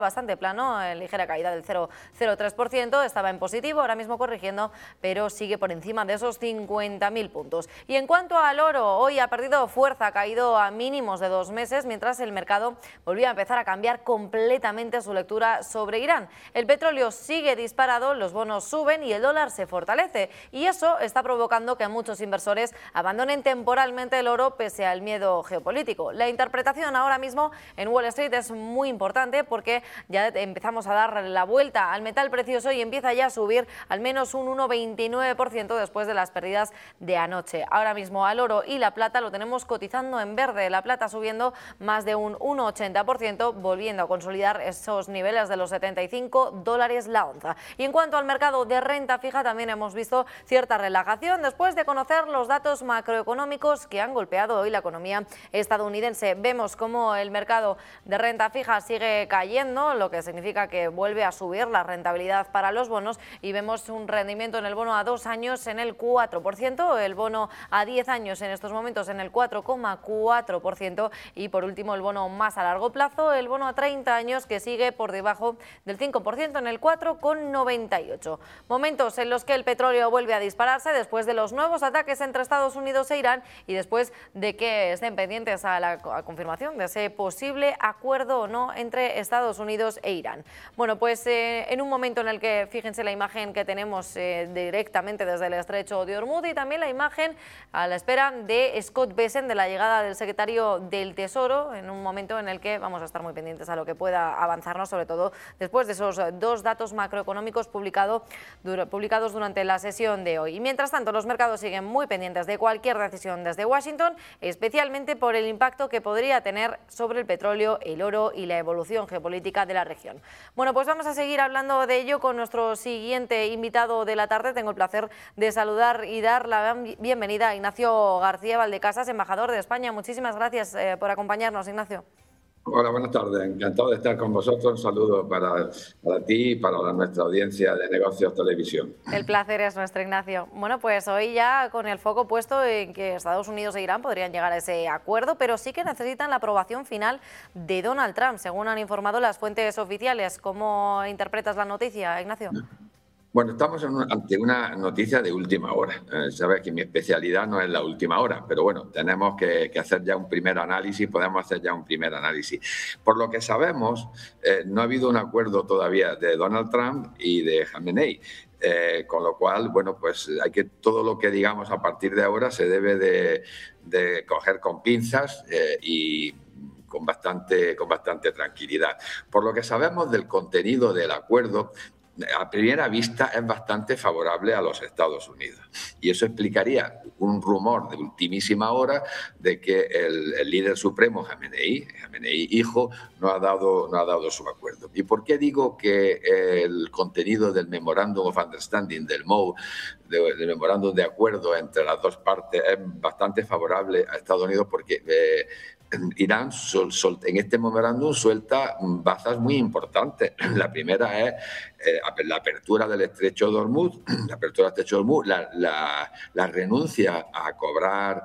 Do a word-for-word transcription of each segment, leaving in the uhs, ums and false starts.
bastante plano, en ligera caída del cero coma cero tres por ciento, estaba en positivo, ahora mismo corrigiendo, pero sigue por encima de esos cincuenta mil puntos. Y en cuanto al oro, hoy ha perdido fuerza, ha caído a mínimos de dos meses, mientras el mercado volvía a empezar a cambiar completamente su lectura sobre Irán. El petróleo sigue disparado, los bonos suben y el dólar se fortalece, y eso está provocando que muchos inversores abandonen temporalmente el oro pese al miedo geopolítico. La interpretación ahora mismo en Wall Street es muy importante porque ya empezamos a dar la vuelta al metal precioso y empieza ya a subir al menos un uno coma veintinueve por ciento después de las pérdidas de anoche. Ahora mismo al oro y la plata lo tenemos cotizando en verde, la plata subiendo más de un uno coma ochenta por ciento, volviendo a consolidar esos niveles de los setenta y cinco dólares la onza. Y en cuanto al mercado de renta fija, también hemos visto cierta relajación después de conocer los datos macroeconómicos que han golpeado hoy la economía estadounidense. Vemos cómo el mercado de renta fija sigue cayendo, lo que significa que vuelve a subir la rentabilidad para los bonos, y vemos un rendimiento en el bono a dos años en el cuatro por ciento, el bono a diez años en estos momentos en el cuatro coma cuatro por ciento y por último el bono más a largo plazo, el bono a treinta años, que sigue por debajo del cinco por ciento en el cuatro coma noventa y ocho. Momentos en los que el petróleo vuelve a dispararse después de los nuevos ataques entre Estados Unidos e Irán y después de que estén pendientes a la a confirmación de ese posible acuerdo o no entre Estados Unidos e Irán. Bueno, pues eh, en un momento en el que, fíjense la imagen que tenemos eh, directamente desde el estrecho de Hormuz, y también la imagen a la espera de Scott Bessent, de la llegada del secretario del Tesoro, en un momento en el que vamos a estar muy pendientes a lo que pueda avanzarnos, sobre todo después de esos dos datos macroeconómicos publicado, dur- publicados durante la sesión de hoy. Y mientras tanto, los mercados siguen muy pendientes de cualquier decisión desde Washington, especialmente por el impacto que podría tener sobre el petróleo, el oro y la evolución geopolítica de la región. Bueno, pues vamos a seguir hablando de ello con nuestro siguiente invitado de la tarde. Tengo el placer de saludar y dar la bienvenida a Ignacio García Valdecasas, embajador de España. Muchísimas gracias eh, por acompañarnos, Ignacio. Hola, buenas tardes. Encantado de estar con vosotros. Un saludo para, para ti y para la, nuestra audiencia de Negocios Televisión. El placer es nuestro, Ignacio. Bueno, pues hoy ya con el foco puesto en que Estados Unidos e Irán podrían llegar a ese acuerdo, pero sí que necesitan la aprobación final de Donald Trump, según han informado las fuentes oficiales. ¿Cómo interpretas la noticia, Ignacio? Bueno, estamos en un, ante una noticia de última hora. Eh, sabes que mi especialidad no es la última hora, pero bueno, tenemos que, que hacer ya un primer análisis, podemos hacer ya un primer análisis. Por lo que sabemos, eh, no ha habido un acuerdo todavía de Donald Trump y de Khamenei. Eh, con lo cual, bueno, pues hay que todo lo que digamos a partir de ahora se debe de, de coger con pinzas eh, y con bastante, con bastante tranquilidad. Por lo que sabemos del contenido del acuerdo, a primera vista es bastante favorable a los Estados Unidos. Y eso explicaría un rumor de ultimísima hora de que el, el líder supremo, Khamenei, Khamenei hijo, no ha, dado, no ha dado su acuerdo. ¿Y por qué digo que el contenido del Memorandum of Understanding, del M O U, de, del Memorándum de Acuerdo entre las dos partes, es bastante favorable a Estados Unidos? Porque eh, Irán sol, sol, en este memorándum suelta bazas muy importantes. La primera es eh, la apertura del estrecho de Hormuz, la apertura del estrecho de Hormuz, la, la, la renuncia a cobrar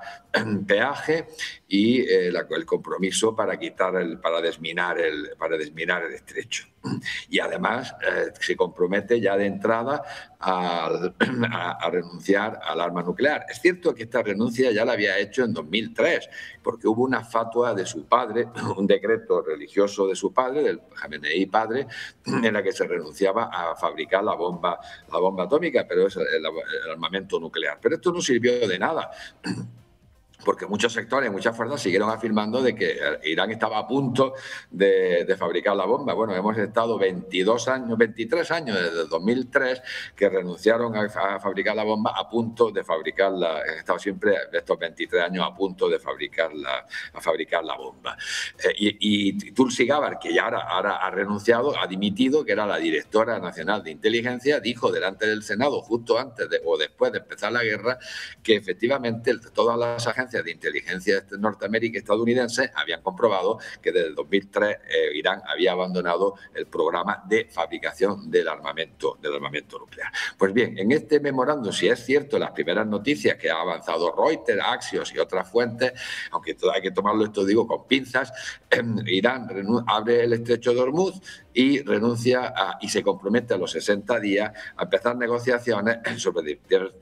peaje y eh, la, el compromiso para quitar el, para desminar el, para desminar el estrecho. Y además eh, se compromete ya de entrada a, a, a renunciar al arma nuclear. Es cierto que esta renuncia ya la había hecho en dos mil tres, porque hubo una fatua de su padre, un decreto religioso de su padre, del Khamenei padre, en la que se renunciaba a fabricar la bomba, la bomba atómica, pero es el, el armamento nuclear. Pero esto no sirvió de nada, porque muchos sectores, muchas fuerzas siguieron afirmando de que Irán estaba a punto de, de fabricar la bomba. Bueno, hemos estado veintidós años, veintitrés años desde dos mil tres que renunciaron a, a fabricar la bomba, a punto de fabricarla. Han estado siempre estos veintitrés años a punto de fabricar la, a fabricar la bomba. Eh, y, y Tulsi Gabbard, que ya ahora, ahora ha renunciado, ha dimitido, que era la directora nacional de inteligencia, dijo delante del Senado, justo antes de, o después de empezar la guerra, que efectivamente todas las agencias agencias de inteligencia norteamericanas y estadounidenses habían comprobado que desde el dos mil tres eh, Irán había abandonado el programa de fabricación del armamento, del armamento nuclear. Pues bien, en este memorándum, si es cierto las primeras noticias que ha avanzado Reuters, Axios y otras fuentes, aunque todo hay que tomarlo esto digo con pinzas, eh, Irán abre el estrecho de Hormuz y renuncia a, y se compromete a los sesenta días a empezar negociaciones sobre